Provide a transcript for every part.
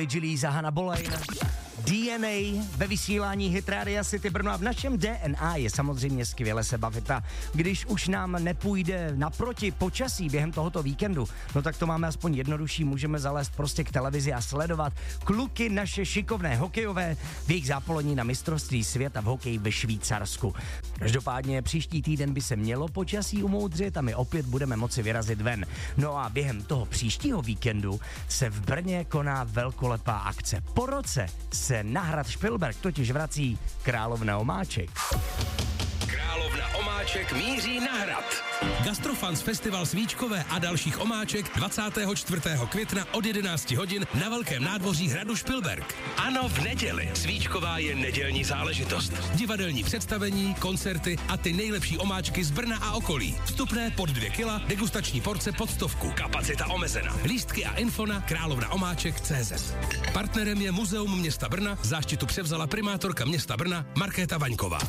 Angelis a Hannah Boleyn. DNA ve vysílání Hit Rádia City Brno a v našem DNA je samozřejmě skvěle se bavit a když už nám nepůjde naproti počasí během tohoto víkendu, no tak to máme aspoň jednodušší, můžeme zalézt prostě k televizi a sledovat kluky naše šikovné hokejové v jejich zápolení na mistrovství světa v hokeji ve Švýcarsku. Každopádně příští týden by se mělo počasí umoudřit a my opět budeme moci vyrazit ven. No a během toho příštího víkendu se v Brně koná velkolepá akce. Po roce se na hrad Špilberk totiž vrací Královna omáček. Královna omáček míří na hrad. Gastrofans Festival svíčkové a dalších omáček 24. května od 11 hodin na Velkém nádvoří hradu Špilberk. Ano, v neděli. Svíčková je nedělní záležitost. Divadelní představení, koncerty a ty nejlepší omáčky z Brna a okolí. Vstupné pod 2 kila, degustační porce pod 100. Kapacita omezena. Lístky a info na královnaomáček.cz. Partnerem je Muzeum města Brna, záštitu převzala primátorka města Brna Markéta Vaňková.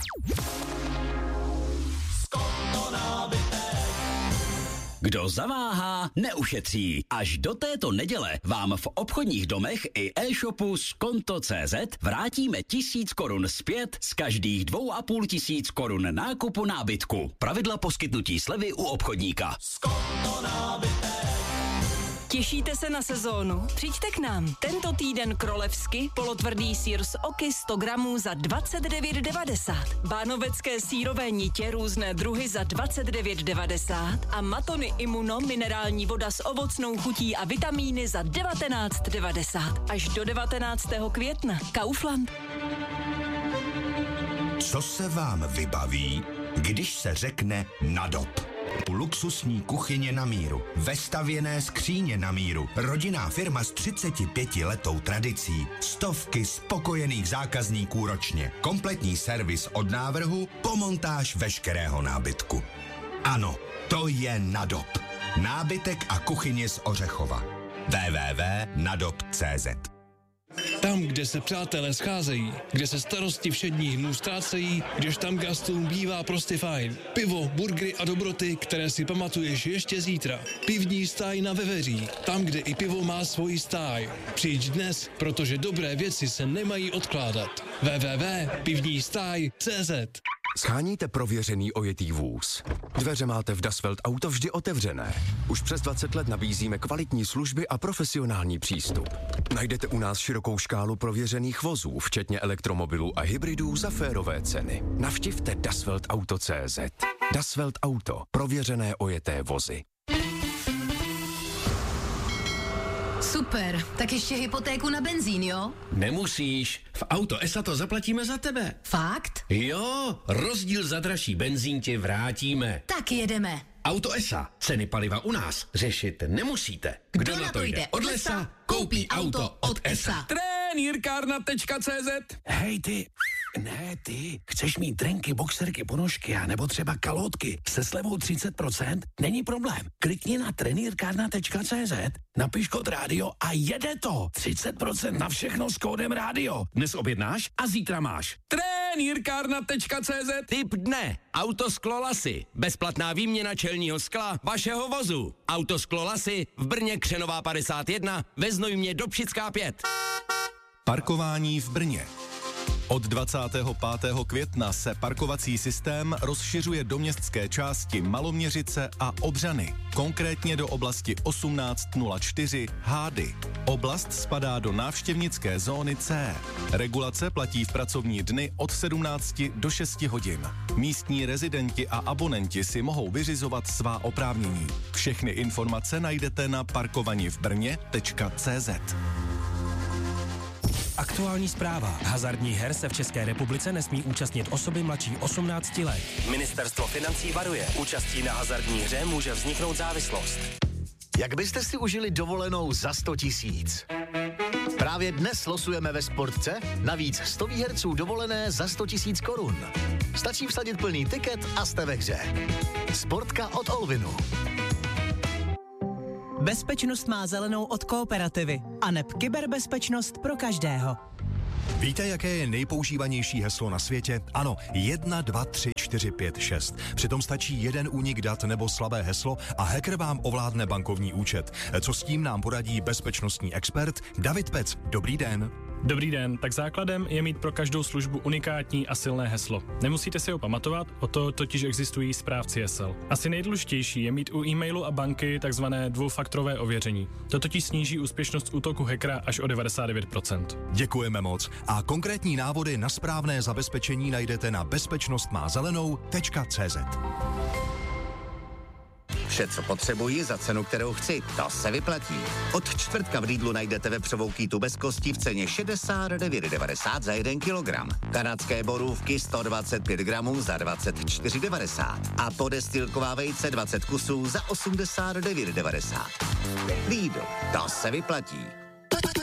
Kdo zaváhá, neušetří. Až do této neděle vám v obchodních domech i e-shopu Skonto.cz vrátíme 1000 korun zpět z každých 2500 korun nákupu nábytku. Pravidla poskytnutí slevy u obchodníka. Skonto nábytek. Těšíte se na sezónu? Přijďte k nám. Tento týden krolevsky polotvrdý sýr z oky 100 gramů za 29,90. Bánovecké sýrové nitě různé druhy za 29,90 a Matony Immuno minerální voda s ovocnou chutí a vitamíny za 19,90. Až do 19. května. Kaufland. Co se vám vybaví, když se řekne Nadop? Luxusní kuchyně na míru, vestavěné skříně na míru, rodinná firma s 35letou tradicí, stovky spokojených zákazníků ročně, kompletní servis od návrhu po montáž veškerého nábytku. Ano, to je Nadop. Nábytek a kuchyně z Ořechova. www.nadop.cz. Tam, kde se přátelé scházejí, kde se starosti všedních dnů ztrácejí, kdež tam gastům bývá prostě fajn. Pivo, burgery a dobroty, které si pamatuješ ještě zítra. Pivní stáj na Veveří, tam, kde i pivo má svoji stáj. Přijď dnes, protože dobré věci se nemají odkládat. www.pivnistáj.cz. Sháníte prověřený ojetý vůz? Dveře máte v Das Welt Auto vždy otevřené. Už přes 20 let nabízíme kvalitní služby a profesionální přístup. Najdete u nás širokou škálu prověřených vozů, včetně elektromobilů a hybridů za férové ceny. Navštivte dasweltauto.cz. Das Welt Auto. Prověřené ojeté vozy. Super, tak ještě hypotéku na benzín, jo? Nemusíš, v Auto ESA to zaplatíme za tebe. Fakt? Jo, rozdíl za dražší benzín ti vrátíme. Tak jedeme. Auto ESA, ceny paliva u nás řešit nemusíte. Kdo na to jde od lesa, koupí auto od ESA. Trenýrkárna.cz. Hej ty, ne ty, chceš mít drenky, boxerky, ponožky a nebo třeba kalotky se slevou 30%? Není problém. Klikni na trenýrkárna.cz, napiš kód rádio a jede to. 30% na všechno s kódem rádio. Dnes objednáš a zítra máš. Trenýrkárna.cz. Tip dne. Autosklo Lasy. Bezplatná výměna čelního skla vašeho vozu. Autosklo Lasy v Brně Křenová 51, ve Znojmě Dobšická 5. Parkování v Brně. Od 25. května se parkovací systém rozšiřuje do městské části Maloměřice a Obřany, konkrétně do oblasti 1804 Hády. Oblast spadá do návštěvnické zóny C. Regulace platí v pracovní dny od 17 do 6 hodin. Místní rezidenti a abonenti si mohou vyřizovat svá oprávnění. Všechny informace najdete na parkovanivbrně.cz. Aktuální zpráva. Hazardních her se v České republice nesmí účastnit osoby mladší 18 let. Ministerstvo financí varuje. Účastí na hazardní hře může vzniknout závislost. Jak byste si užili dovolenou za 100 000? Právě dnes losujeme ve Sportce navíc 100 výherců dovolené za 100 000 korun. Stačí vsadit plný tiket a jste ve hře. Sportka od Olvinu. Bezpečnost má zelenou od Kooperativy a neb kyberbezpečnost pro každého. Víte, jaké je nejpoužívanější heslo na světě? Ano, 1, 2, 3, 4. 456. Přitom stačí jeden únik dat nebo slabé heslo a hacker vám ovládne bankovní účet. Co s tím nám poradí bezpečnostní expert David Pec. Dobrý den. Dobrý den, tak základem je mít pro každou službu unikátní a silné heslo. Nemusíte si ho pamatovat, o to totiž existují správci hesel. Asi nejdůležitější je mít u e-mailu a banky takzvané dvoufaktorové ověření. To totiž sníží úspěšnost útoku hackera až o 99%. Děkujeme moc a konkrétní návody na správné zabezpečení najdete na bezpečnostmázelenou.cz. Vše, co potřebuji za cenu, kterou chci, to se vyplatí. Od čtvrtka v Lidlu najdete vepřovou kýtu bez kosti v ceně 69,90 za 1 kilogram. Kanadské borůvky 125 gramů za 24,90 a podestýlková vejce 20 kusů za 89,90. Lidl, to se vyplatí.